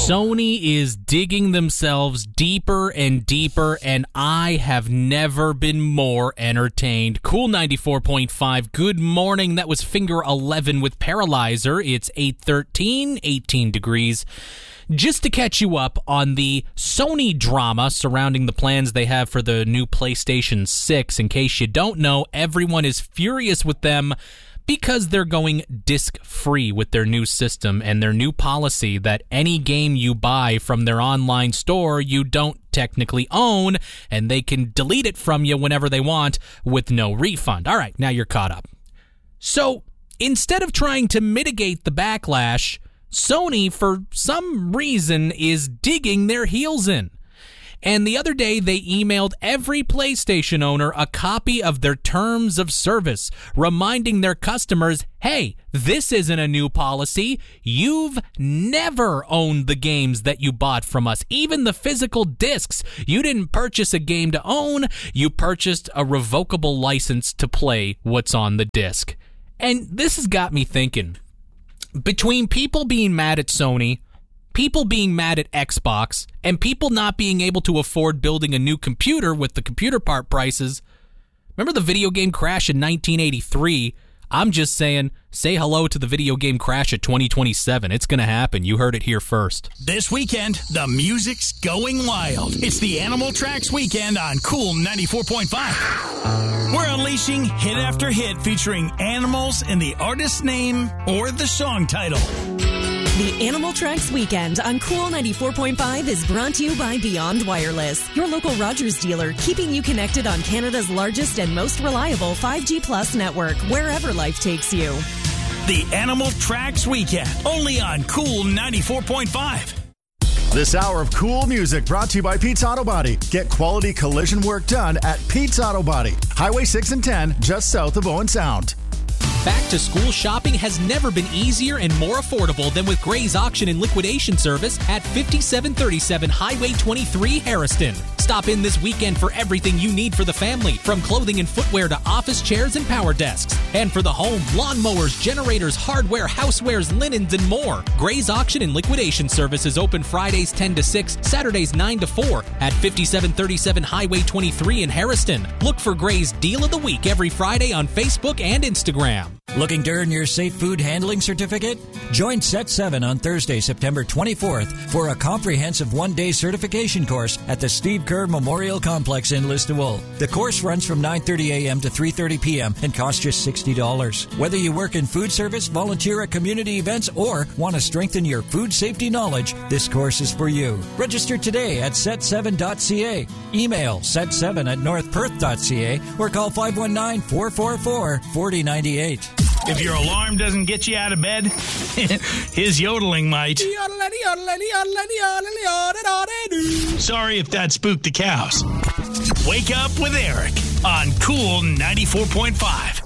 Sony is digging themselves deeper and deeper, and I have never been more entertained. Cool 94.5, good morning. That was Finger 11 with Paralyzer. It's 8:13, 18 degrees. Just to catch you up on the Sony drama surrounding the plans they have for the new PlayStation 6. In case you don't know, everyone is furious with them because they're going disc-free with their new system and their new policy that any game you buy from their online store you don't technically own, and they can delete it from you whenever they want with no refund. All right, now you're caught up. So instead of trying to mitigate the backlash, Sony, for some reason, is digging their heels in. And the other day, they emailed every PlayStation owner a copy of their terms of service, reminding their customers, hey, this isn't a new policy. You've never owned the games that you bought from us, even the physical discs. You didn't purchase a game to own. You purchased a revocable license to play what's on the disc. And this has got me thinking. Between people being mad at Sony, people being mad at Xbox, and people not being able to afford building a new computer with the computer part prices, remember the video game crash in 1983? I'm just saying, say hello to the video game crash of 2027. It's going to happen. You heard it here first. This weekend, the music's going wild. It's the Animal Tracks weekend on Cool 94.5. We're unleashing hit after hit featuring animals in the artist's name or the song title. The Animal Tracks Weekend on Cool 94.5 is brought to you by Beyond Wireless, your local Rogers dealer, keeping you connected on Canada's largest and most reliable 5G Plus network, wherever life takes you. The Animal Tracks Weekend, only on Cool 94.5. This hour of cool music brought to you by Pete's Auto Body. Get quality collision work done at Pete's Auto Body. Highway 6 and 10, just south of Owen Sound. Back-to-school shopping has never been easier and more affordable than with Gray's Auction and Liquidation Service at 5737 Highway 23, Harrison. Stop in this weekend for everything you need for the family, from clothing and footwear to office chairs and power desks. And for the home, lawnmowers, generators, hardware, housewares, linens, and more. Gray's Auction and Liquidation Service is open Fridays 10 to 6, Saturdays 9 to 4 at 5737 Highway 23 in Harrison. Look for Gray's Deal of the Week every Friday on Facebook and Instagram. Looking to earn your Safe Food Handling Certificate? Join Set 7 on Thursday, September 24th for a comprehensive one-day certification course at the Steve Kerr Memorial Complex in Listowel. The course runs from 9:30 a.m. to 3:30 p.m. and costs just $60. Whether you work in food service, volunteer at community events, or want to strengthen your food safety knowledge, this course is for you. Register today at set7.ca. Email set7@northperth.ca or call 519-444-4098. If your alarm doesn't get you out of bed, his yodeling might. Sorry if that spooked the cows. Wake up with Eric on Cool 94.5.